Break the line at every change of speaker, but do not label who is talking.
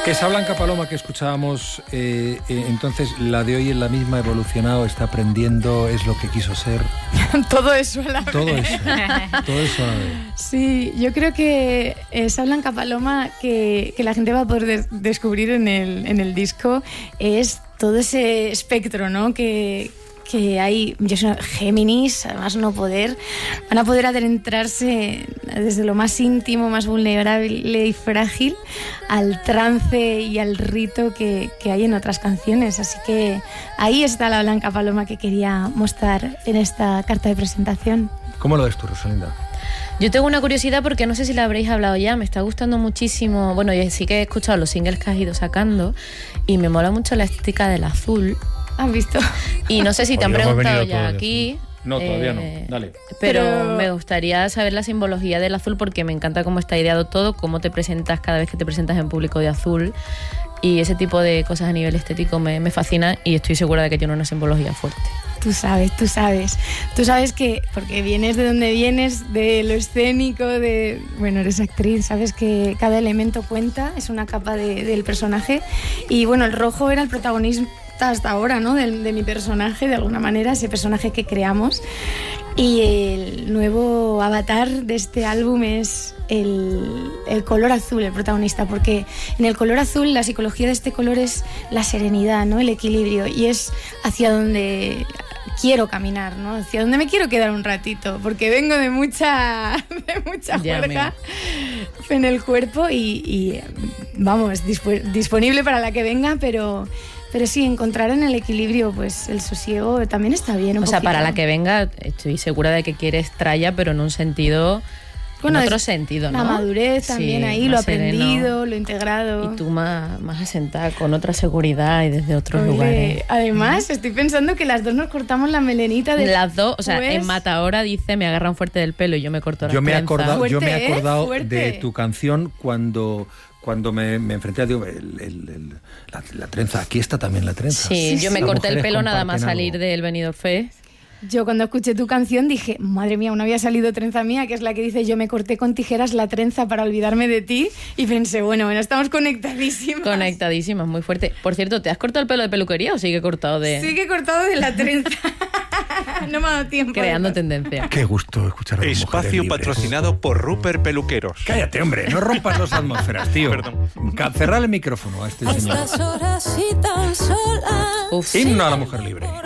Esa Blanca Paloma que escuchábamos, entonces la de hoy es la misma, ha evolucionado, está aprendiendo, es lo que quiso ser.
Todo eso a la vez.
Todo eso a la vez.
Sí, yo creo que esa Blanca Paloma que la gente va a poder descubrir en el disco es todo ese espectro, ¿no? que hay, yo soy Géminis, además van a poder adentrarse desde lo más íntimo, más vulnerable y frágil al trance y al rito que hay en otras canciones. Así que ahí está la Blanca Paloma que quería mostrar en esta carta de presentación.
¿Cómo lo ves tú, Rosalinda?
Yo tengo una curiosidad porque no sé si la habréis hablado ya, me está gustando muchísimo, bueno, yo sí que he escuchado los singles que has ido sacando y me mola mucho la estética del azul.
¿Has visto?
Y no sé si te han preguntado ya aquí.
No, todavía no. Dale.
Pero me gustaría saber la simbología del azul porque me encanta cómo está ideado todo, cómo te presentas cada vez que te presentas en público de azul. Y ese tipo de cosas a nivel estético me fascina y estoy segura de que tiene una simbología fuerte.
Tú sabes. Tú sabes que, porque vienes de donde vienes, de lo escénico, bueno, eres actriz, sabes que cada elemento cuenta, es una capa del personaje. Y bueno, el rojo era el protagonista hasta ahora, ¿no? De mi personaje, de alguna manera, ese personaje que creamos. Y el nuevo avatar de este álbum es el color azul, el protagonista, porque en el color azul la psicología de este color es la serenidad, ¿no? El equilibrio, y es hacia donde quiero caminar, ¿no? Hacia donde me quiero quedar un ratito, porque vengo de mucha fuerza en el cuerpo y vamos, disponible para la que venga, pero sí, encontrar en el equilibrio, pues el sosiego también está bien.
O sea, para la que venga, estoy segura de que quieres tralla, pero en un sentido, bueno, en otro sentido, ¿no?
La madurez también, sí, ahí, lo aprendido, sereno, lo integrado.
Y tú más asentada, con otra seguridad y desde otros lugares.
Además, estoy pensando que las dos nos cortamos la melenita de...
Las dos, o sea, en Matahora dice, me agarran fuerte del pelo y yo me corto la trenza.
Yo me he acordado de tu canción cuando me enfrenté a la trenza. Aquí está también la trenza.
Sí, yo me corté el pelo nada más salir del Benidorm Fest.
Yo cuando escuché tu canción dije, madre mía, no había salido Trenza Mía, que es la que dice, yo me corté con tijeras la trenza para olvidarme de ti, y pensé, bueno, estamos conectadísimas.
Conectadísimas, muy fuerte. Por cierto, ¿te has cortado el pelo de peluquería o sigue cortado de...?
Sigue cortado de la trenza. No me ha dado tiempo.
Creando tendencia.
Qué gusto escuchar a las
Espacio patrocinado por Rupert Peluqueros.
Cállate, hombre, no rompas las atmósferas, tío.
Perdón.
Cerrar el micrófono a este señor.
Estas horas y tan solas.
Himno a la mujer libre.